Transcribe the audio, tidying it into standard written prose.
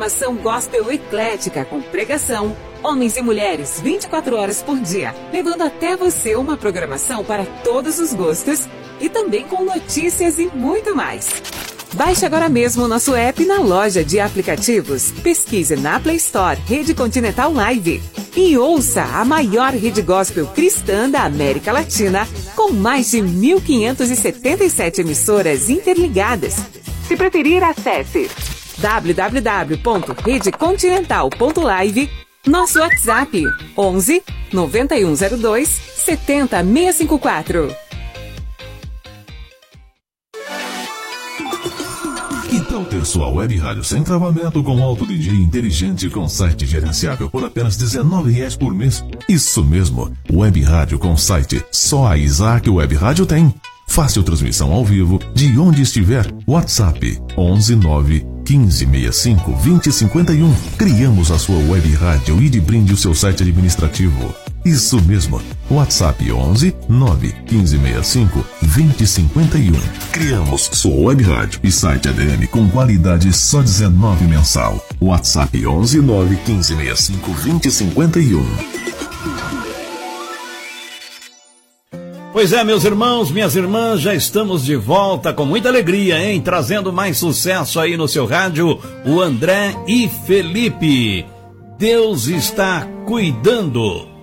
programação gospel eclética com pregação, homens e mulheres 24 horas por dia, levando até você uma programação para todos os gostos e também com notícias e muito mais. Baixe agora mesmo o nosso app na loja de aplicativos. Pesquise na Play Store Rede Continental Live e ouça a maior rede gospel cristã da América Latina, com mais de 1.577 emissoras interligadas. Se preferir, acesse www.redecontinental.live, nosso WhatsApp 11 9102 70654. Que tal ter sua web rádio sem travamento com alto DJ inteligente com site gerenciável por apenas R$19 por mês? Isso mesmo, web rádio com site. Só a Isaac Web Rádio tem. Fácil transmissão ao vivo de onde estiver. WhatsApp 11 9 15 65 20 51. Criamos a sua web rádio e de brinde o seu site administrativo. Isso mesmo, WhatsApp 11 9 15 65 20 51. Criamos sua web rádio e site ADM com qualidade só R$19 mensal. WhatsApp 11 9 15 65 20 51. Pois é, meus irmãos, minhas irmãs, já estamos de volta com muita alegria, hein? Trazendo mais sucesso aí no seu rádio, o André e Felipe. Deus está cuidando.